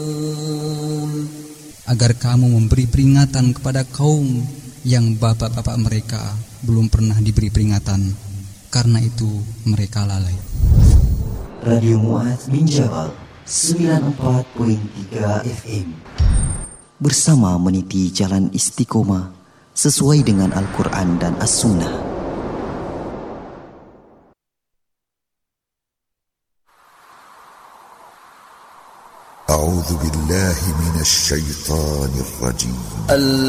agar kamu memberi peringatan kepada kaum yang bapak-bapak mereka belum pernah diberi peringatan, karena itu mereka lalai. Radio Mu'adz bin Jabal 94.3 FM bersama meniti jalan istiqomah sesuai dengan Al-Quran dan As-Sunnah. أعوذ بالله من الشيطان الرجيم.